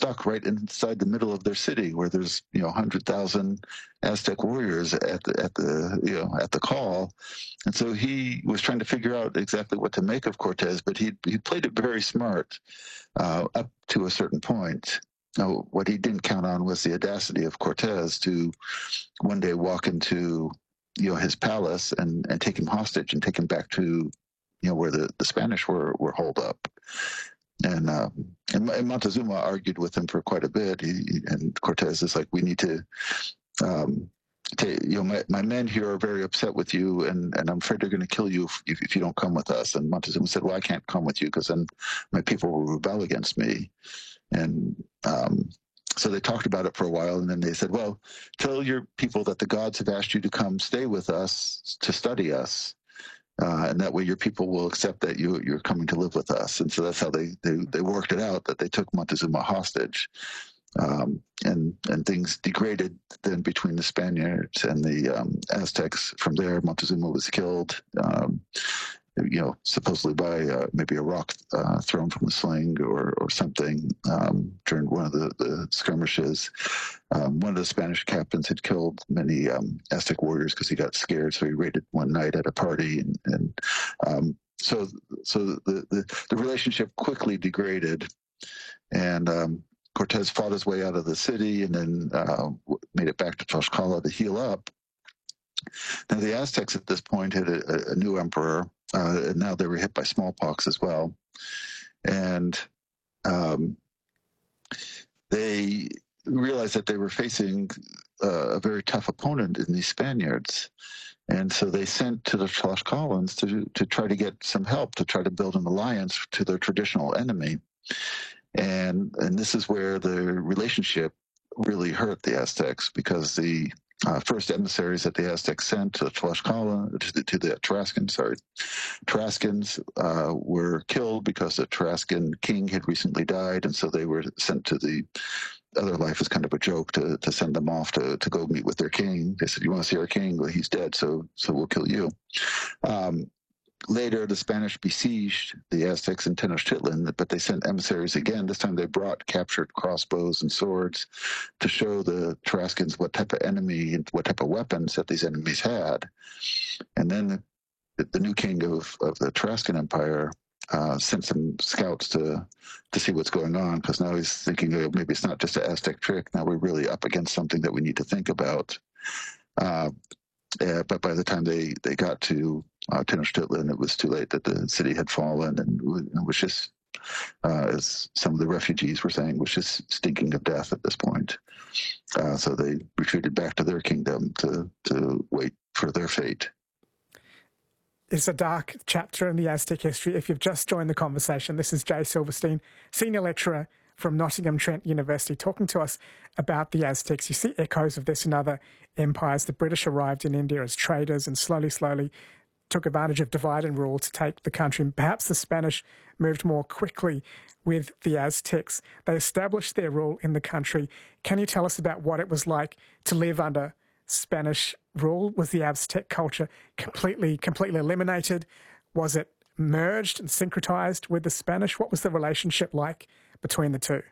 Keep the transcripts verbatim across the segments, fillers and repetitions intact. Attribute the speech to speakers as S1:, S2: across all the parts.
S1: stuck right inside the middle of their city, where there's you know one hundred thousand Aztec warriors at the at the you know at the call, and so he was trying to figure out exactly what to make of Cortez, but he he played it very smart uh, up to a certain point. Now, what he didn't count on was the audacity of Cortez to one day walk into you know his palace and and take him hostage and take him back to you know where the the Spanish were were holed up. And, uh, and and Montezuma argued with him for quite a bit. He, and Cortez is like, we need to, um, to you know, my, my men here are very upset with you, and, and I'm afraid they're going to kill you if, if you don't come with us. And Montezuma said, well, I can't come with you because then my people will rebel against me. And um, so they talked about it for a while, and then they said, well, tell your people that the gods have asked you to come stay with us to study us. Uh, and that way your people will accept that you, you're coming to live with us. And so that's how they, they, they worked it out, that they took Montezuma hostage. Um, and, and things degraded then between the Spaniards and the um, Aztecs. From there, Montezuma was killed, um, you know, supposedly by uh, maybe a rock uh, thrown from a sling or, or something um, during one of the, the skirmishes. Um, one of the Spanish captains had killed many um, Aztec warriors because he got scared, so he raided one night at a party, and, and um, so so the, the the relationship quickly degraded, and um, Cortez fought his way out of the city, and then uh, made it back to Tlaxcala to heal up. Now the Aztecs at this point had a, a new emperor, uh, and now they were hit by smallpox as well, and um, they realized that they were facing uh, a very tough opponent in these Spaniards. And so they sent to the Tlaxcalans to, to try to get some help, to try to build an alliance to their traditional enemy. And, and this is where the relationship really hurt the Aztecs, because the uh, first emissaries that the Aztecs sent to Tlaxcala, to the, to the Tarascan, sorry, Tarascans uh, were killed because the Tarascan king had recently died, and so they were sent to the other life as kind of a joke to, to send them off to, to go meet with their king. They said, you want to see our king? Well, he's dead, so so we'll kill you. Um, later, the Spanish besieged the Aztecs in Tenochtitlan, but they sent emissaries again. This time they brought captured crossbows and swords to show the Tarascans what type of enemy and what type of weapons that these enemies had. And then the, the new king of, of the Tarascan Empire Uh, sent some scouts to to see what's going on, because now he's thinking, oh, maybe it's not just an Aztec trick. Now we're really up against something that we need to think about. Uh, yeah, but by the time they, they got to uh, Tenochtitlan, it was too late, that the city had fallen, and it was just, uh, as some of the refugees were saying, was just stinking of death at this point. Uh, so they retreated back to their kingdom to, to wait for their fate.
S2: It's a dark chapter in the Aztec history. If you've just joined the conversation, this is Jay Silverstein, Senior Lecturer from Nottingham Trent University, talking to us about the Aztecs. You see echoes of this in other empires. The British arrived in India as traders and slowly, slowly took advantage of divide and rule to take the country. And perhaps the Spanish moved more quickly with the Aztecs. They established their rule in the country. Can you tell us about what it was like to live under Spanish rule? Was the Aztec culture completely, completely eliminated? Was it merged and syncretized with the Spanish? What was the relationship like between the two?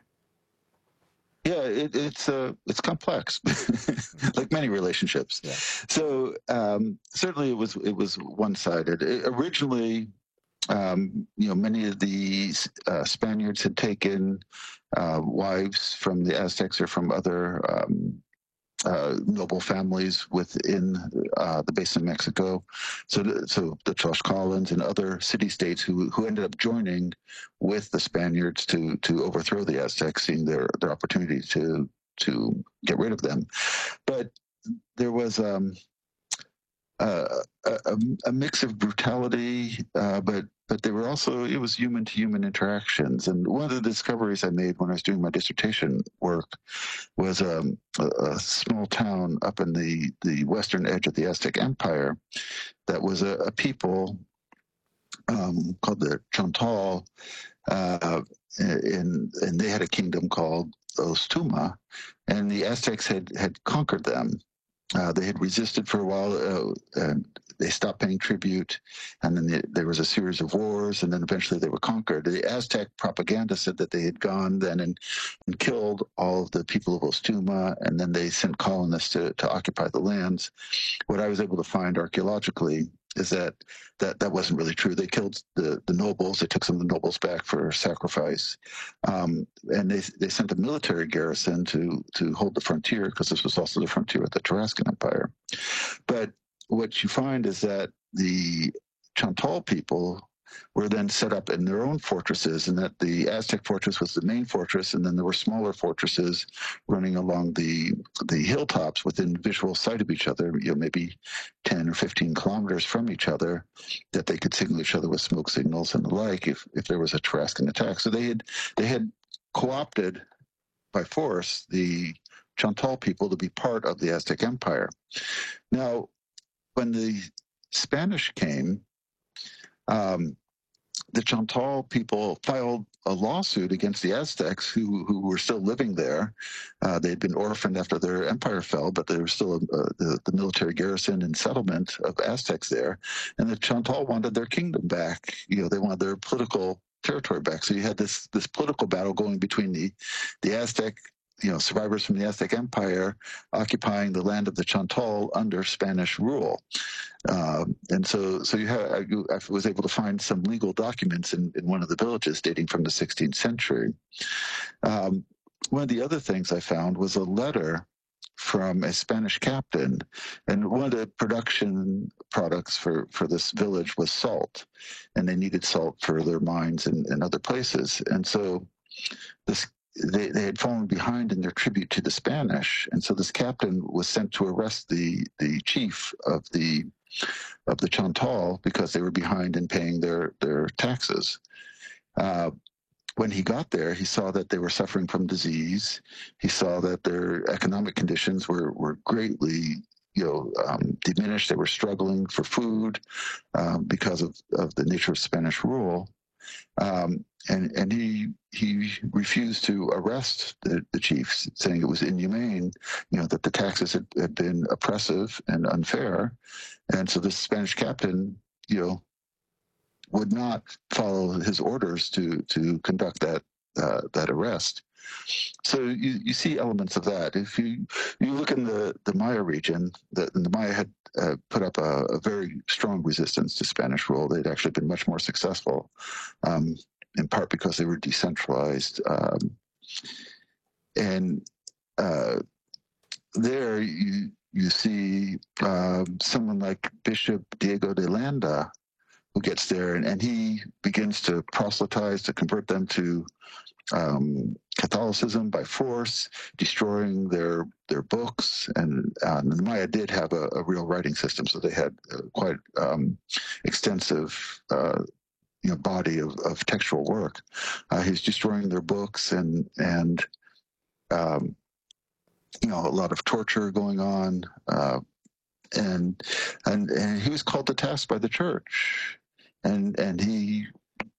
S1: Yeah, it, it's uh, it's complex, like many relationships. Yeah. So um, certainly it was it was one-sided. It, originally, um, you know, many of the uh, Spaniards had taken uh, wives from the Aztecs or from other Um, Uh, noble families within uh, the basin of Mexico. So, so the Tlaxcalans and other city-states who who ended up joining with the Spaniards to to overthrow the Aztecs, seeing their their opportunity to to get rid of them. But there was um, uh, a, a mix of brutality, uh, but but they were also, it was human-to-human interactions. And one of the discoveries I made when I was doing my dissertation work was um, a, a small town up in the, the western edge of the Aztec Empire that was a, a people um, called the Chontal, uh, and, and they had a kingdom called Ostuma, and the Aztecs had, had conquered them. Uh, they had resisted for a while, uh, and they stopped paying tribute, and then they, there was a series of wars, and then eventually they were conquered. The Aztec propaganda said that they had gone then and, and killed all of the people of Ostuma, and then they sent colonists to, to occupy the lands. What I was able to find archaeologically is that that, that wasn't really true. They killed the, the nobles. They took some of the nobles back for sacrifice. Um, and they, they sent a military garrison to, to hold the frontier, because this was also the frontier with the Tarascan Empire. But what you find is that the Chantal people were then set up in their own fortresses, and that the Aztec fortress was the main fortress, and then there were smaller fortresses running along the the hilltops within visual sight of each other, you know, maybe ten or fifteen kilometers from each other, that they could signal each other with smoke signals and the like if, if there was a Tarascan attack. So they had they had co-opted by force the Chantal people to be part of the Aztec Empire. Now, when the Spanish came, um, the Chantal people filed a lawsuit against the Aztecs who, who were still living there. Uh, they'd been orphaned after their empire fell, but there was still a, a, the, the military garrison and settlement of Aztecs there. And the Chantal wanted their kingdom back. You know, they wanted their political territory back. So you had this this political battle going between the, the Aztec, you know, survivors from the Aztec Empire occupying the land of the Chantal under Spanish rule. Um, and so, so you have, I, I was able to find some legal documents in, in one of the villages dating from the sixteenth century. Um, one of the other things I found was a letter from a Spanish captain, and one of the production products for, for this village was salt, and they needed salt for their mines and, and other places. And so this They, they had fallen behind in their tribute to the Spanish, and so this captain was sent to arrest the the chief of the of the Chantal because they were behind in paying their their taxes. Uh, when he got there, he saw that they were suffering from disease. He saw that their economic conditions were were greatly, you know, um, diminished. They were struggling for food um, because of, of the nature of Spanish rule. Um, and and he he refused to arrest the, the chiefs, saying it was inhumane, you know, that the taxes had, had been oppressive and unfair, and so the Spanish captain, you know, would not follow his orders to to conduct that uh, that arrest. So you, you see elements of that. If you you look in the, the Maya region, the, the Maya had uh, put up a, a very strong resistance to Spanish rule. They'd actually been much more successful, um, in part because they were decentralized. Um, and uh, there you you see uh, someone like Bishop Diego de Landa, who gets there, and, and he begins to proselytize, to convert them to Um, Catholicism by force, destroying their their books, and, uh, and the Maya did have a, a real writing system, so they had uh, quite um, extensive, uh, you know, body of, of textual work. Uh, he's destroying their books, and and um, you know, a lot of torture going on, uh, and and and he was called to task by the church, and and he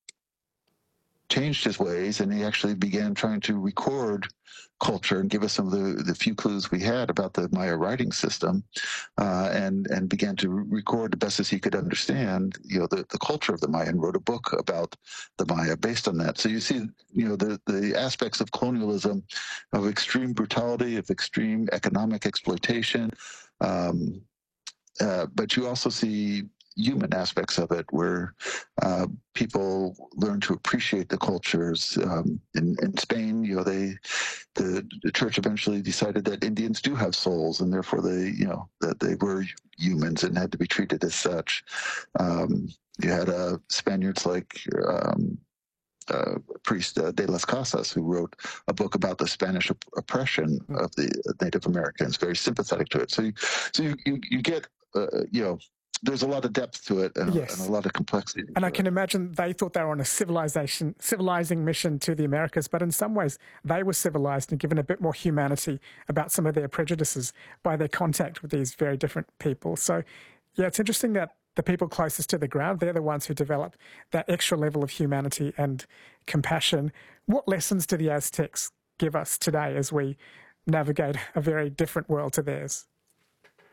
S1: changed his ways, and he actually began trying to record culture and give us some of the, the few clues we had about the Maya writing system, uh, and and began to record the best as he could understand, you know, the, the culture of the Maya, and wrote a book about the Maya based on that. So you see, you know, the, the aspects of colonialism, of extreme brutality, of extreme economic exploitation, um, uh, but you also see human aspects of it, where uh, people learn to appreciate the cultures. Um, in, in Spain, you know, they the, the church eventually decided that Indians do have souls, and therefore they, you know, that they were humans and had to be treated as such. Um, you had uh, Spaniards like um, uh, priest uh, de las Casas, who wrote a book about the Spanish op- oppression of the Native Americans, very sympathetic to it. So, you, so you you, you get, uh, you know. There's a lot of depth to it, and,
S2: Yes.
S1: and a lot of complexity.
S2: And I
S1: it.
S2: can imagine they thought they were on a civilization, civilizing mission to the Americas, but in some ways they were civilized and given a bit more humanity about some of their prejudices by their contact with these very different people. So, yeah, it's interesting that the people closest to the ground, they're the ones who develop that extra level of humanity and compassion. What lessons do the Aztecs give us today as we navigate a very different world to theirs?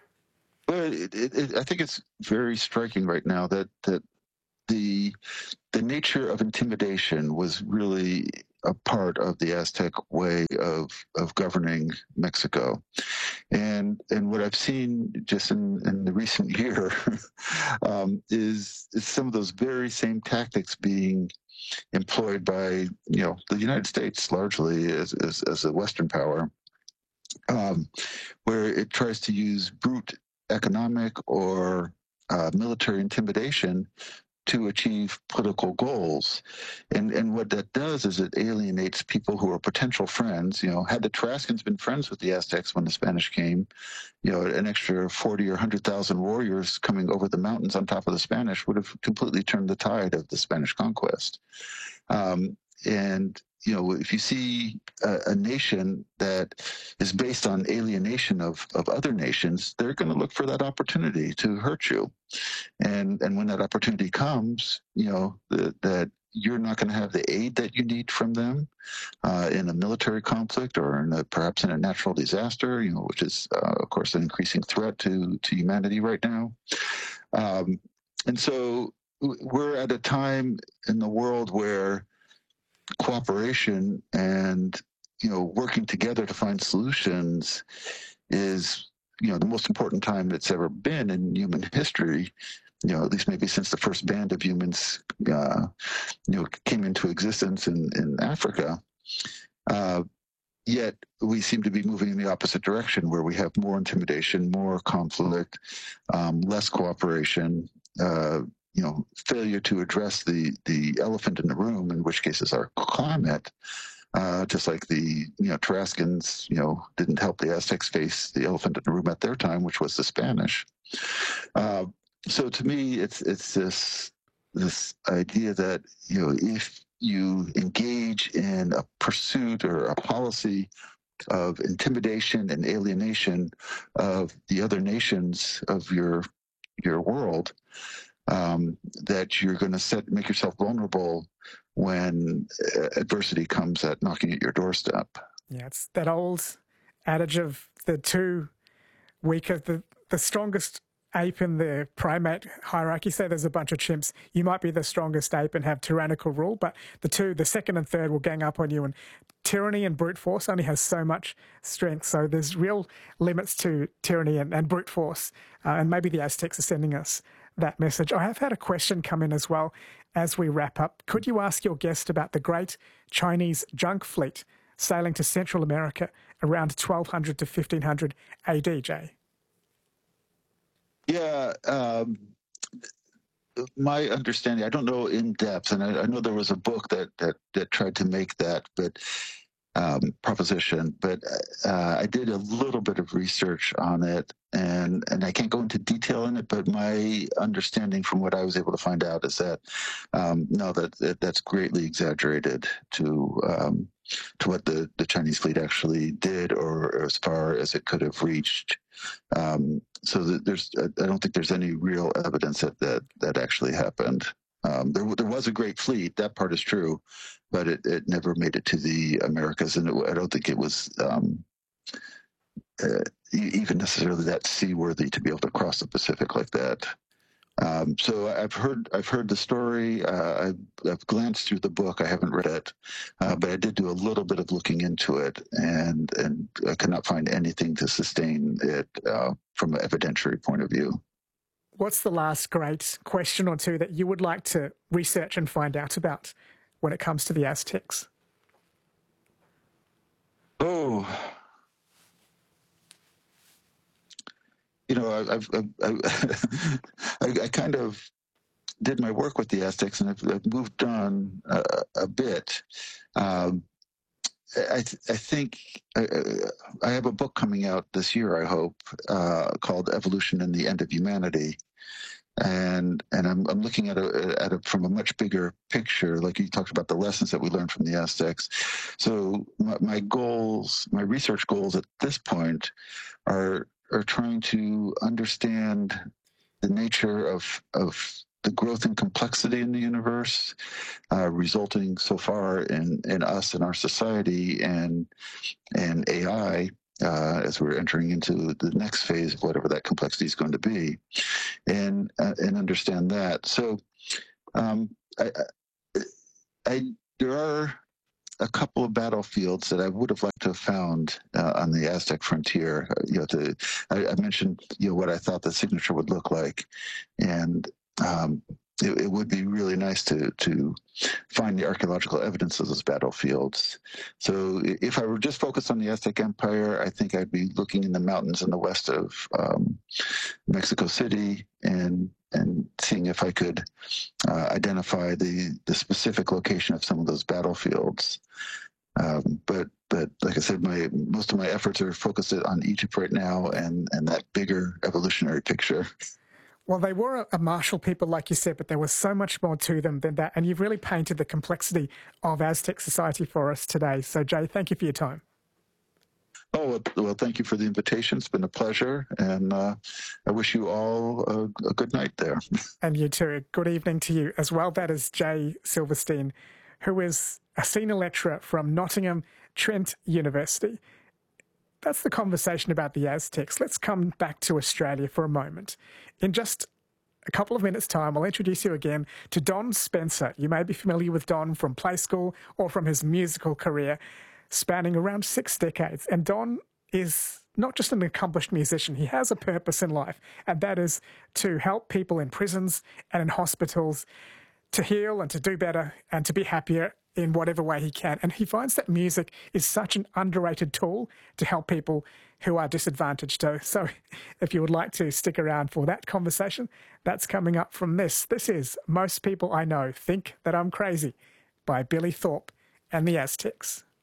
S1: But it, it, it, I think it's very striking right now that that the the nature of intimidation was really a part of the Aztec way of of governing Mexico. And and what I've seen just in, in the recent year um, is is some of those very same tactics being employed by you know the United States largely as as, as a Western power, um, where it tries to use brute economic or uh, military intimidation to achieve political goals. And and what that does is it alienates people who are potential friends. You know, had the Tarascans been friends with the Aztecs when the Spanish came, you know, an extra forty or one hundred thousand warriors coming over the mountains on top of the Spanish would have completely turned the tide of the Spanish conquest. Um, and you know, if you see a, a nation that is based on alienation of, of other nations, they're going to look for that opportunity to hurt you. And and when that opportunity comes, you know, the, that you're not going to have the aid that you need from them uh, in a military conflict or in a, perhaps in a natural disaster, you know, which is, uh, of course, an increasing threat to, to humanity right now. Um, and so we're at a time in the world where cooperation and you know working together to find solutions is you know the most important time it's ever been in human history, you know at least maybe since the first band of humans uh, you know came into existence in in Africa. uh, Yet we seem to be moving in the opposite direction, where we have more intimidation, more conflict, um, less cooperation, uh, you know, failure to address the the elephant in the room, in which case is our climate. Uh, just like the you know Tarascans, you know, didn't help the Aztecs face the elephant in the room at their time, which was the Spanish. Uh, so to me, it's it's this this idea that you know if you engage in a pursuit or a policy of intimidation and alienation of the other nations of your your world, um, that you're going to set make yourself vulnerable when uh, adversity comes at knocking at your doorstep.
S2: Yeah, it's that old adage of the two weaker, the, the strongest ape in the primate hierarchy. Say there's a bunch of chimps. You might be the strongest ape and have tyrannical rule, but the two, the second and third, will gang up on you. And tyranny and brute force only has so much strength. So there's real limits to tyranny and, and brute force. Uh, and maybe the Aztecs are sending us that message. I have had a question come in as well as we wrap up. Could you ask your guest about the great Chinese junk fleet sailing to Central America around twelve hundred to fifteen hundred A D, Jay?
S1: Yeah, um, my understanding, I don't know in depth, and I, I know there was a book that, that, that tried to make that, but um, proposition, but uh, I did a little bit of research on it, and and I can't go into detail in it. But my understanding from what I was able to find out is that um, no, that, that that's greatly exaggerated to um, to what the, the Chinese fleet actually did, or, or as far as it could have reached. Um, so that there's, I don't think there's any real evidence that that, that actually happened. Um, there, there was a great fleet. That part is true, but it, it never made it to the Americas, and it, I don't think it was um, uh, even necessarily that seaworthy to be able to cross the Pacific like that. Um, so I've heard I've heard the story. Uh, I've, I've glanced through the book. I haven't read it, uh, but I did do a little bit of looking into it, and and I could not find anything to sustain it uh, from an evidentiary point of view.
S2: What's the last great question or two that you would like to research and find out about when it comes to the Aztecs?
S1: Oh, you know, I, I've, I've, I, I kind of did my work with the Aztecs, and I've, I've moved on a, a bit. Um, I, th- I think I, I have a book coming out this year, I hope, uh, called "Evolution and the End of Humanity," and and I'm I'm looking at it at it from a much bigger picture. Like you talked about the lessons that we learned from the Aztecs. So my, my goals, my research goals at this point, are are trying to understand the nature of of the growth and complexity in the universe, uh, resulting so far in in us and our society and and A I, uh, as we're entering into the next phase of whatever that complexity is going to be, and uh, and understand that. So, um, I, I, I there are a couple of battlefields that I would have liked to have found uh, on the Aztec frontier. Uh, you know, to, I, I mentioned you know what I thought the signature would look like, and um, it, it would be really nice to to find the archaeological evidence of those battlefields. So if I were just focused on the Aztec Empire, I think I'd be looking in the mountains in the west of um, Mexico City and and seeing if I could uh, identify the the specific location of some of those battlefields. Um, but but like I said, my most of my efforts are focused on Egypt right now and and that bigger evolutionary picture.
S2: Well, they were a, a martial people, like you said, but there was so much more to them than that. And you've really painted the complexity of Aztec society for us today. So, Jay, thank you for your time.
S1: Oh, well, thank you for the invitation. It's been a pleasure. And uh, I wish you all a, a good night there.
S2: And you too. Good evening to you as well. That is Jay Silverstein, who is a senior lecturer from Nottingham Trent University. That's the conversation about the Aztecs. Let's come back to Australia for a moment. In just a couple of minutes' time, I'll introduce you again to Don Spencer. You may be familiar with Don from Play School or from his musical career spanning around six decades. And Don is not just an accomplished musician, he has a purpose in life, and that is to help people in prisons and in hospitals to heal and to do better and to be happier in whatever way he can. And he finds that music is such an underrated tool to help people who are disadvantaged. So if you would like to stick around for that conversation, that's coming up from this. This is Most People I Know Think That I'm Crazy by Billy Thorpe and the Aztecs.